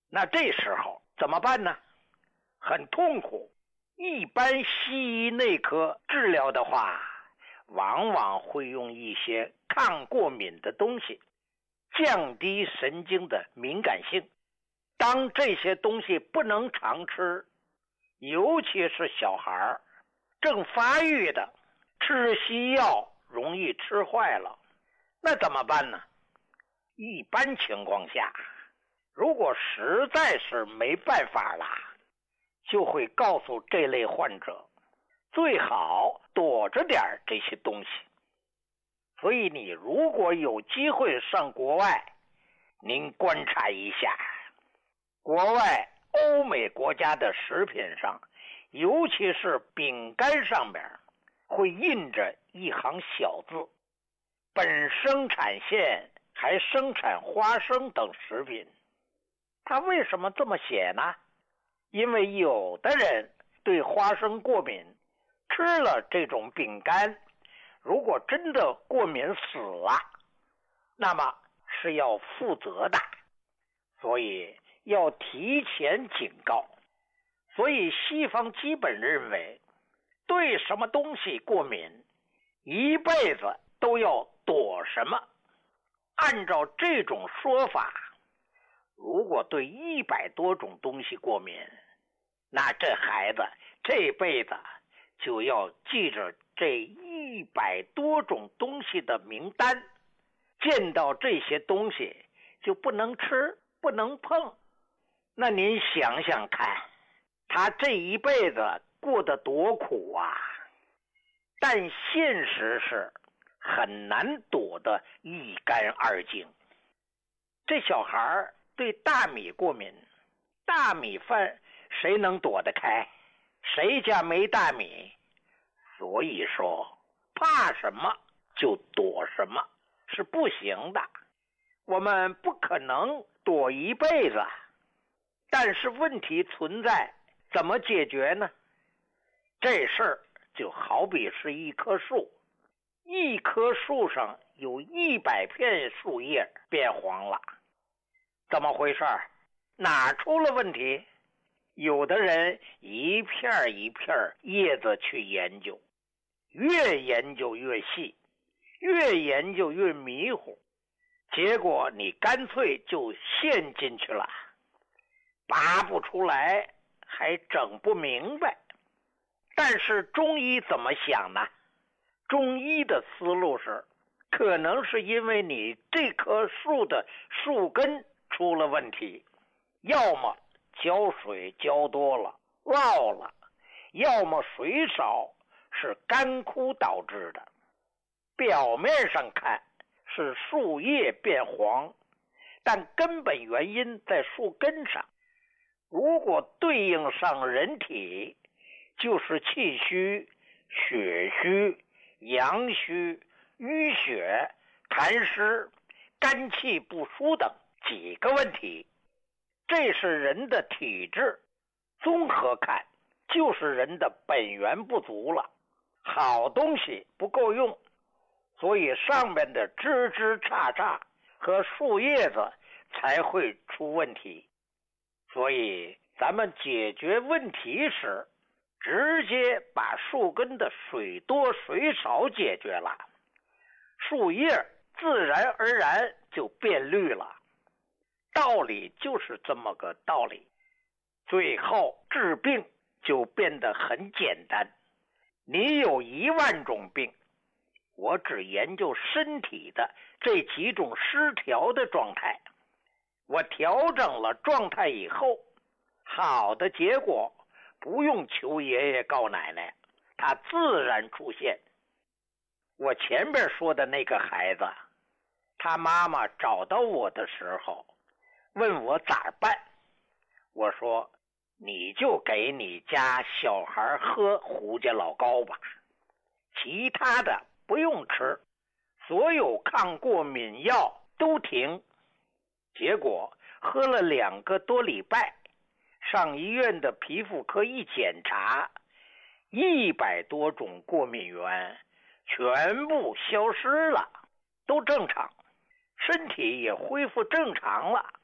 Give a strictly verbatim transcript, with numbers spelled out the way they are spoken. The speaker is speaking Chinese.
那这时候怎么办呢？很痛苦。一般西医内科治疗的话，往往会用一些抗过敏的东西，降低神经的敏感性。当这些东西不能常吃，尤其是小孩正发育的，吃西药容易吃坏了，那怎么办呢？一般情况下，如果实在是没办法了，就会告诉这类患者，最好躲着点这些东西。所以你如果有机会上国外，您观察一下，国外欧美国家的食品上，尤其是饼干上面，会印着一行小字，本生产线还生产花生等食品。他为什么这么写呢？因为有的人对花生过敏，吃了这种饼干，如果真的过敏死了，那么是要负责的，所以要提前警告。所以西方基本认为，对什么东西过敏，一辈子都要躲什么。按照这种说法，如果对一百多种东西过敏，那这孩子这辈子就要记着这一百多种东西的名单，见到这些东西就不能吃，不能碰。那您想想看，他这一辈子过得多苦啊！但现实是很难躲得一干二净。这小孩对大米过敏，大米饭谁能躲得开？谁家没大米？所以说，怕什么就躲什么，是不行的。我们不可能躲一辈子，但是问题存在，怎么解决呢？这事儿就好比是一棵树，一棵树上有一百片树叶变黄了，怎么回事？哪出了问题？有的人一片一片叶子去研究，越研究越细，越研究越迷糊，结果你干脆就陷进去了，拔不出来，还整不明白。但是中医怎么想呢？中医的思路是，可能是因为你这棵树的树根出了问题，要么浇水浇多了涝了，要么水少是干枯导致的。表面上看是树叶变黄，但根本原因在树根上。如果对应上人体，就是气虚、血虚、阳虚、淤血、痰湿、肝气不舒等几个问题。这是人的体质，综合看就是人的本源不足了，好东西不够用，所以上面的枝枝杈杈和树叶子才会出问题。所以咱们解决问题时，直接把树根的水多水少解决了，树叶自然而然就变绿了。道理就是这么个道理，最后治病就变得很简单。你有一万种病，我只研究身体的这几种失调的状态，我调整了状态以后，好的结果不用求爷爷告奶奶，它自然出现。我前边说的那个孩子，他妈妈找到我的时候问我咋办，我说你就给你家小孩喝胡家老膏吧，其他的不用吃，所有抗过敏药都停。结果喝了两个多礼拜，上医院的皮肤科一检查，一百多种过敏源全部消失了，都正常，身体也恢复正常了。